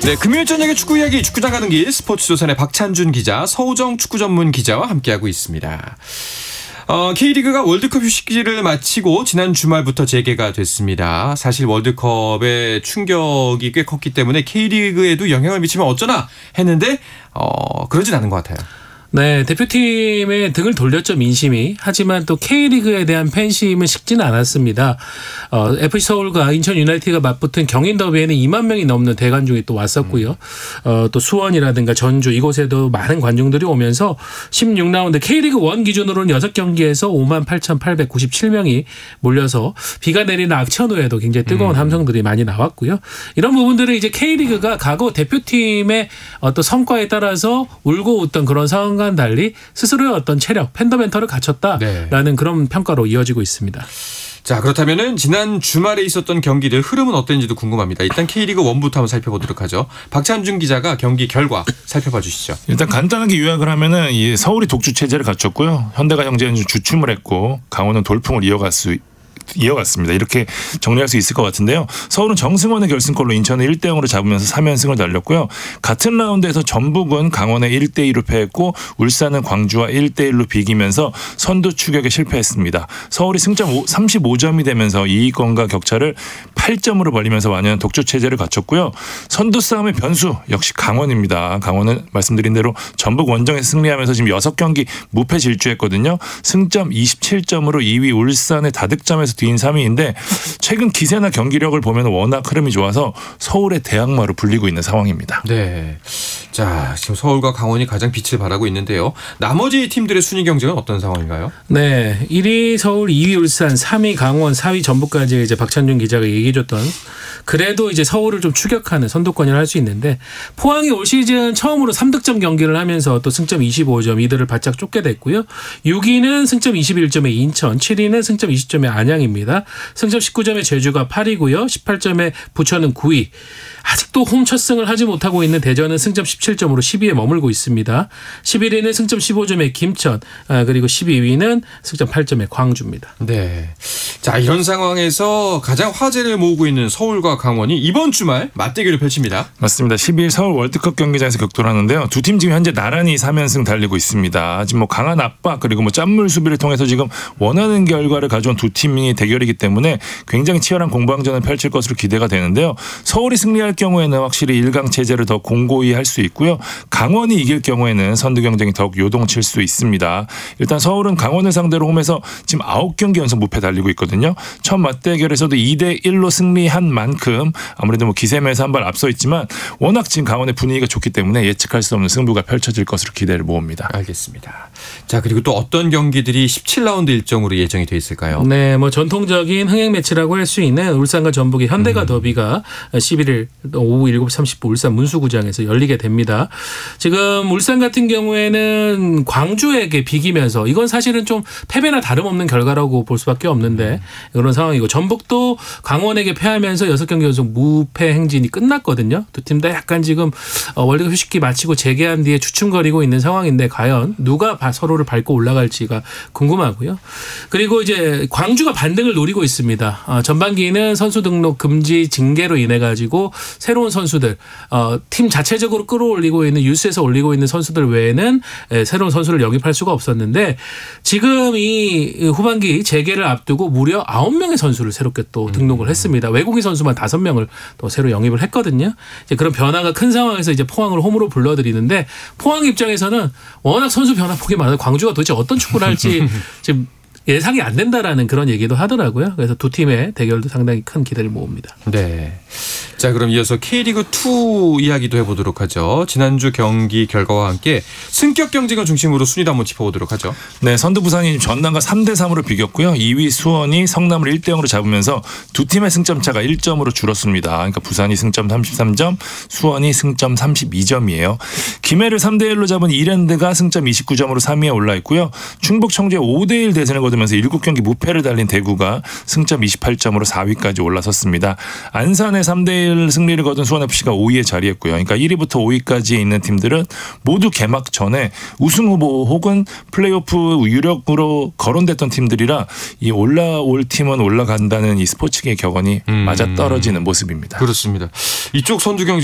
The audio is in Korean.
네, 금요일 저녁에 축구 이야기 축구장 가는 길 스포츠조선의 박찬준 기자, 서우정 축구 전문 기자와 함께하고 있습니다. K리그가 월드컵 휴식기를 마치고 지난 주말부터 재개가 됐습니다. 사실 월드컵의 충격이 꽤 컸기 때문에 K리그에도 영향을 미치면 어쩌나 했는데 그러진 않은 것 같아요. 네, 대표팀의 등을 돌렸죠, 민심이. 하지만 또 K리그에 대한 팬심은 식지는 않았습니다. FC서울과 인천 유나이티드가 맞붙은 경인 더비에는 2만 명이 넘는 대관중이 또 왔었고요. 또 수원이라든가 전주 이곳에도 많은 관중들이 오면서 16라운드 K리그 1 기준으로는 6경기에서 58,897명이 몰려서 비가 내리는 악천 후에도 굉장히 뜨거운 함성들이 많이 나왔고요. 이런 부분들은 이제 K리그가 과거 대표팀의 어떤 성과에 따라서 울고 웃던 그런 상황과는 달리 스스로의 어떤 체력, 팬더멘털을 갖췄다라는 그런 평가로 이어지고 있습니다. 자, 그렇다면은 지난 주말에 있었던 경기들 흐름은 어땠는지도 궁금합니다. 일단 K리그 1부터 한번 살펴보도록 하죠. 박찬준 기자가 경기 결과 살펴봐 주시죠. 일단 간단하게 요약을 하면은 이 서울이 독주 체제를 갖췄고요. 현대가 형제는 주춤을 했고 강원은 돌풍을 이어갔습니다. 이렇게 정리할 수 있을 것 같은데요. 서울은 정승원의 결승골로 인천을 1대0으로 잡으면서 3연승을 달렸고요. 같은 라운드에서 전북은 강원에 1대2로 패했고 울산은 광주와 1대1로 비기면서 선두 추격에 실패했습니다. 서울이 승점 35점이 되면서 2위권과 격차를 8점으로 벌리면서 완연한 독주 체제를 갖췄고요. 선두 싸움의 변수 역시 강원입니다. 강원은 말씀드린 대로 전북 원정에서 승리하면서 지금 6경기 무패 질주했거든요. 승점 27점으로 2위 울산의 다득점에서 뒤인 3위인데 최근 기세나 경기력을 보면 워낙 흐름이 좋아서 서울의 대항마로 불리고 있는 상황입니다. 네, 자 지금 서울과 강원이 가장 빛을 발하고 있는데요. 나머지 팀들의 순위 경쟁은 어떤 상황인가요? 네, 1위 서울, 2위 울산, 3위 강원, 4위 전북까지 이제 박찬준 기자가 얘기해줬던 그래도 이제 서울을 좀 추격하는 선두권을 할 수 있는데 포항이 올 시즌 처음으로 3득점 경기를 하면서 또 승점 25점 이들을 바짝 쫓게 됐고요. 6위는 승점 21점의 인천, 7위는 승점 20점의 안양입니다. 승점 19점의 제주가 8위고요. 18점의 부천은 9위. 아직도 홈 첫 승을 하지 못하고 있는 대전은 승점 17점으로 10위에 머물고 있습니다. 11위는 승점 15점의 김천, 그리고 12위는 승점 8점의 광주입니다. 네, 자 이런 상황에서 가장 화제를 모으고 있는 서울과 강원이 이번 주말 맞대결을 펼칩니다. 맞습니다. 12일 서울 월드컵 경기장에서 격돌을 하는데요. 두 팀 지금 현재 나란히 3연승 달리고 있습니다. 지금 뭐 강한 압박 그리고 짠물 수비를 통해서 지금 원하는 결과를 가져온 두 팀이 대결이기 때문에 굉장히 치열한 공방전을 펼칠 것으로 기대가 되는데요. 서울이 승리할 경우에는 확실히 1강 체제를 더 공고히 할 수 있고요. 강원이 이길 경우에는 선두 경쟁이 더욱 요동칠 수 있습니다. 일단 서울은 강원을 상대로 홈에서 지금 9경기 연속 무패 달리고 있거든요. 첫 맞대결에서도 2대1로 승리한 만큼 아무래도 기세면에서 한 발 앞서 있지만 워낙 지금 강원의 분위기가 좋기 때문에 예측할 수 없는 승부가 펼쳐질 것으로 기대를 모읍니다. 알겠습니다. 자, 그리고 또 어떤 경기들이 17라운드 일정으로 예정이 돼 있을까요? 네, 뭐 전통적인 흥행 매치라고 할 수 있는 울산과 전북의 현대가 더비가 11일 오후 7시 30분 울산 문수구장에서 열리게 됩니다. 지금 울산 같은 경우에는 광주에게 비기면서 이건 사실은 좀 패배나 다름없는 결과라고 볼 수밖에 없는데 그런 상황이고 전북도 강원에게 패하면서 6경기 연속 무패 행진이 끝났거든요. 두 팀 다 약간 지금 월드컵 휴식기 마치고 재개한 뒤에 주춤거리고 있는 상황인데 과연 누가 서로를 밟고 올라갈지가 궁금하고요. 그리고 이제 광주가 반등을 노리고 있습니다. 전반기는 선수 등록 금지 징계로 인해 가지고 새로운 선수들 팀 자체적으로 끌어올리고 있는 유스에서 올리고 있는 선수들 외에는 새로운 선수를 영입할 수가 없었는데 지금 이 후반기 재개를 앞두고 무려 9명의 선수를 새롭게 또 등록을 했습니다. 외국인 선수만 5명을 또 새로 영입을 했거든요. 이제 그런 변화가 큰 상황에서 이제 포항을 홈으로 불러들이는데 포항 입장에서는 워낙 선수 변화폭이 많아서 광주가 도대체 어떤 축구를 할지 지금 예상이 안 된다라는 그런 얘기도 하더라고요. 그래서 두 팀의 대결도 상당히 큰 기대를 모읍니다. 네. 자, 그럼 이어서 K리그2 이야기도 해보도록 하죠. 지난주 경기 결과와 함께 승격 경쟁을 중심으로 순위도 한번 짚어보도록 하죠. 네, 선두 부산이 전남과 3대3으로 비겼고요. 2위 수원이 성남을 1대0으로 잡으면서 두 팀의 승점 차가 1점으로 줄었습니다. 그러니까 부산이 승점 33점, 수원이 승점 32점이에요. 김해를 3대1로 잡은 이랜드가 승점 29점으로 3위에 올라 있고요. 충북 청주의 5대1 대승을 거두면서 7경기 무패를 달린 대구가 승점 28점으로 4위까지 올라섰습니다. 안산의 3대1 승리를 거둔 수원FC가 5위에 자리했고요. 그러니까 1위부터 5위까지에 있는 팀들은 모두 개막 전에 우승 후보 혹은 플레이오프 유력으로 거론됐던 팀들이라 이 올라올 팀은 올라간다는 이 스포츠계의 격언이 맞아떨어지는 모습입니다. 그렇습니다. 이쪽 선두 경쟁